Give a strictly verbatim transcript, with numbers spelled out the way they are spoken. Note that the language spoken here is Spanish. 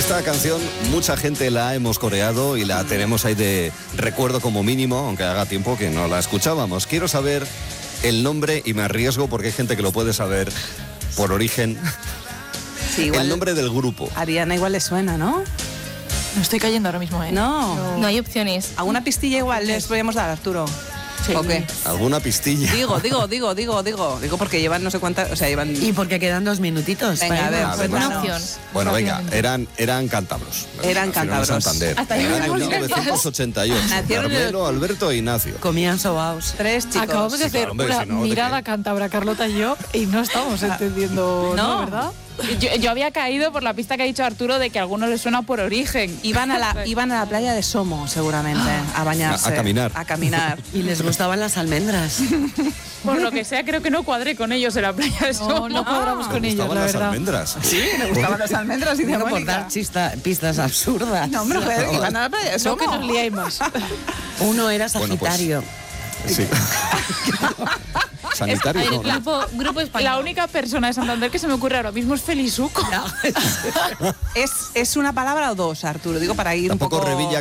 Esta canción mucha gente la hemos coreado y la tenemos ahí de recuerdo como mínimo, aunque haga tiempo que no la escuchábamos. Quiero saber el nombre y me arriesgo porque hay gente que lo puede saber por origen. Sí, igual el nombre del grupo. A Ariana igual le suena, ¿no? No estoy cayendo ahora mismo, ¿eh? No. No, no hay opciones. ¿Alguna pistilla igual les podríamos dar, Arturo? Sí. ¿O qué? ¿Alguna pistilla? Digo, digo, digo, digo, digo. Digo porque llevan no sé cuántas, o sea, llevan... Y porque quedan dos minutitos. Venga, a ver, A ver, cuéntanos. Una opción. Bueno, venga, eran, eran cántabros. Eran Nacieron en cántabros. Santander. Hasta ahí En hemos mil novecientos ochenta y ocho. Nacieron en el- Carmelo, Alberto e Ignacio. Comían sobaos. Tres chicos. Acabamos de Sí, hacer claro, hombre, una si no, ¿de mirada qué? cántabra, Carlota y yo, y no estamos entendiendo, No. ¿no? ¿Verdad? Yo, yo había caído por la pista que ha dicho Arturo de que a algunos les suena por origen. Iban a la, iban a la playa de Somo, seguramente, a bañarse. A- a caminar. A caminar. Y les gustaban las almendras. Por lo que sea, creo que no cuadré con ellos en la playa de No, Somo. no cuadramos con Me ellos, gustaban la las verdad. almendras. Sí, me gustaban las almendras y de Digo, por Mónica. dar chista- pistas absurdas. No, hombre, joder, iban a la playa de No Somo. que nos liáis más. Uno era Bueno, pues, Sagitario. Sí. Sanitario, A ver, no, no. grupo, grupo español. La única persona de Santander que se me ocurre ahora mismo es Felizuco. ¿Es, ¿Es una palabra o dos, Arturo? Digo para ir Tampoco un poco... Revilla